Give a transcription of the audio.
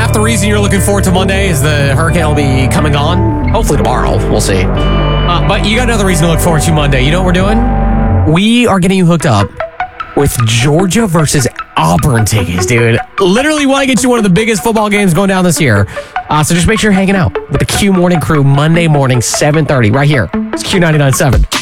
half the reason you're looking forward to Monday is the hurricane will be coming on. Hopefully tomorrow. We'll see. But you got another reason to look forward to Monday. You know what we're doing? We are getting you hooked up with Georgia versus Auburn tickets, dude. Literally want to get you one of the biggest football games going down this year. So just make sure you're hanging out with the Q Morning Crew Monday morning, 7:30, right here. It's Q99.7.